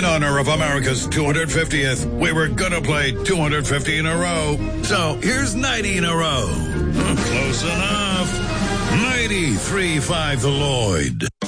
In honor of America's 250th, we were gonna play 250 in a row. So here's 90 in a row. Close enough. 93.5 The Lloyd.